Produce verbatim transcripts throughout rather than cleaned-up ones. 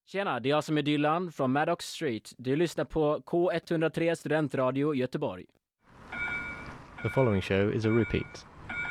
Tjena, det är jag som är Dylan från Maddox Street. Du lyssnar på K one oh three Studentradio Göteborg. The following show is a repeat.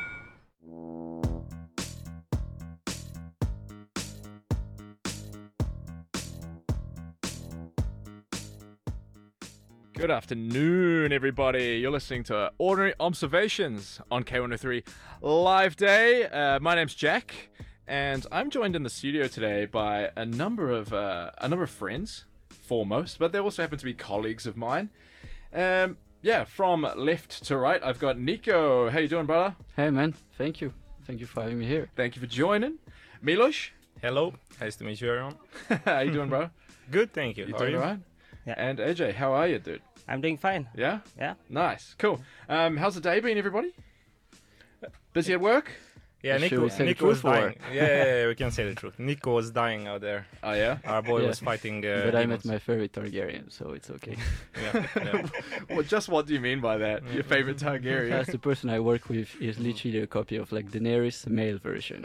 Good afternoon, everybody. You're listening to Ordinary Observations on K one oh three Live Day. Uh, my name's Jack, and I'm joined in the studio today by a number of uh, a number of friends, foremost, but they also happen to be colleagues of mine. Um, yeah, from left to right, I've got Nico. How you doing, brother? Hey, man. Thank you. Thank you for having me here. Thank you for joining. Milos. Hello. Nice to meet you, everyone. How you doing, bro? Good, thank you. You How doing are you? alright? Yeah. And A J, how are you, dude? I'm doing fine. Yeah? Yeah. Nice. Cool. Um, how's the day been, everybody? Busy at work? Yeah, Should Nico, we say the Nico was truth or- dying. Yeah, yeah, yeah, we can say the truth. Nico was dying out there. Oh, yeah? Our boy Yeah. was fighting. Uh, but I demons. met my favorite Targaryen, so it's okay. Yeah, yeah. Well, just what do you mean by that? Your favorite Targaryen? As the person I work with is literally a copy of like Daenerys male version.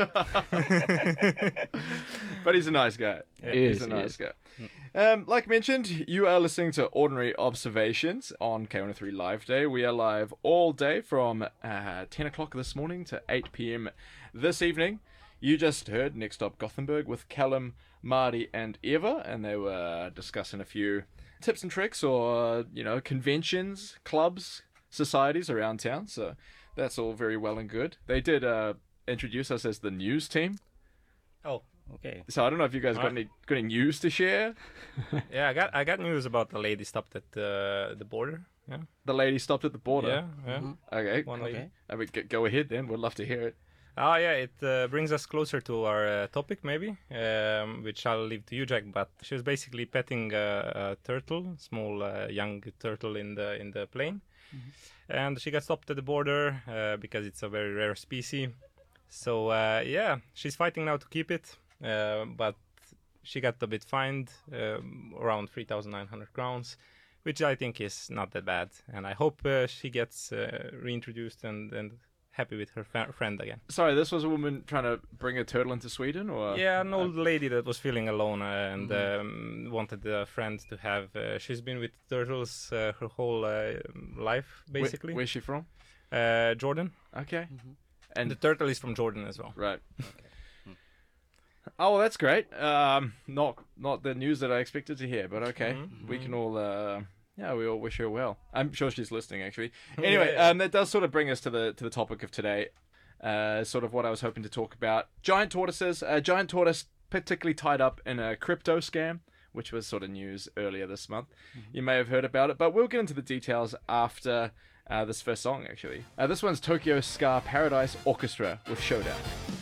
But he's a nice guy. He he's is, a he nice is. guy. Um, like mentioned, you are listening to Ordinary Observations on K one oh three Live Day. We are live all day from uh, ten o'clock this morning to eight p.m. this evening. You just heard Next Stop Gothenburg with Callum, Marty, and Eva, and they were discussing a few tips and tricks or, you know, conventions, clubs, societies around town. So that's all very well and good. They did uh, introduce us as the news team. Oh, Okay. So I don't know if you guys got Alright. any got any news to share. yeah. I got I got news about the lady stopped at uh, the border. Yeah. The lady stopped at the border. Yeah. Yeah. Mm-hmm. Okay. One lady. Okay. I mean, g- go ahead then. We'd love to hear it. Oh yeah, it uh, brings us closer to our uh, topic maybe, um, which I'll leave to you, Jack. But she was basically petting a, a turtle, small uh, young turtle in the in the plane, and she got stopped at the border uh, because it's a very rare species. So uh, yeah, she's fighting now to keep it, uh, but she got a bit fined, um, around three thousand nine hundred crowns, which I think is not that bad. And I hope uh, she gets uh, reintroduced and and happy with her fa- friend again. Sorry, this was a woman trying to bring a turtle into Sweden, or Yeah, an old lady that was feeling alone uh, and Mhm. um, wanted a friend to have. Uh, she's been with turtles uh, her whole uh, life, Where- basically. where's she from? Uh, Jordan. Okay. Mhm. And The turtle is from Jordan as well. right. Oh, well, that's great. Um, not not the news that I expected to hear, but okay. Mhm. We can all. Uh, yeah, we all wish her well. I'm sure she's listening, actually. Anyway, Yeah, yeah. um, that does sort of bring us to the to the topic of today. Uh, sort of what I was hoping to talk about. Giant tortoises. A giant tortoise particularly tied up in a crypto scam, which was sort of news earlier this month. You may have heard about it, but we'll get into the details after uh, this first song, actually. Uh, this one's Tokyo Ska Paradise Orchestra with Showdown.